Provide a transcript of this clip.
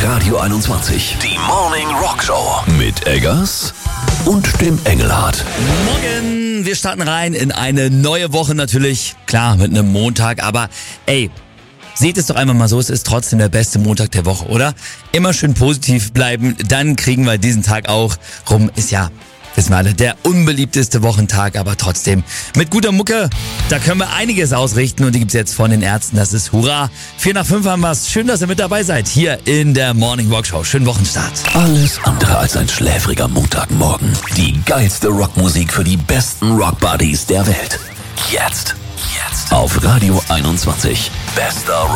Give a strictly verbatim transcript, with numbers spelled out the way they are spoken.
Radio einundzwanzig. Die Morning Rock Show. Mit Eggers und dem Engelhardt. Morgen, wir starten rein in eine neue Woche natürlich. Klar, mit einem Montag, aber ey, seht es doch einfach mal so, es ist trotzdem der beste Montag der Woche, oder? Immer schön positiv bleiben, dann kriegen wir diesen Tag auch rum. Ist ja, wissen wir alle, der unbeliebteste Wochentag, aber trotzdem mit guter Mucke, da können wir einiges ausrichten und die gibt's jetzt von den Ärzten, das ist Hurra. Vier nach fünf haben wir's. Schön, dass ihr mit dabei seid, hier in der Morning Rock Show. Schönen Wochenstart. Alles andere als ein schläfriger Montagmorgen. Die geilste Rockmusik für die besten Rockbuddies der Welt. Jetzt. Jetzt. Auf Radio einundzwanzig. Bester